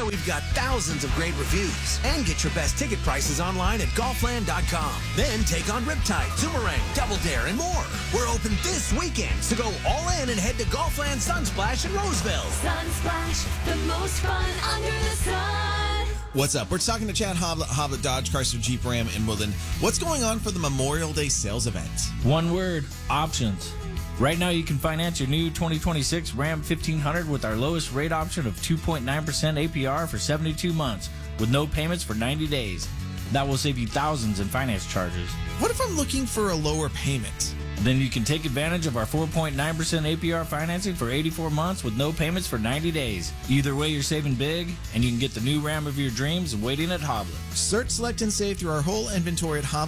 why we've got thousands of great reviews. And get your best ticket prices online at golfland.com. Then take on Riptide, Zoomerang, Double Dare, and more. We're open this weekend, so go all in and head to Golfland Sunsplash in Roseville. Sunsplash, the most fun under the sun. What's up? We're talking to Chad Hoblet, Dodge, Chrysler, Jeep, Ram in Woodland. What's going on for the Memorial Day sales event? One word, options. Right now you can finance your new 2026 Ram 1500 with our lowest rate option of 2.9% APR for 72 months with no payments for 90 days. That will save you thousands in finance charges. What if I'm looking for a lower payment? Then you can take advantage of our 4.9% APR financing for 84 months with no payments for 90 days. Either way, you're saving big, and you can get the new Ram of your dreams waiting at Hoblet. Search, select, and save through our whole inventory at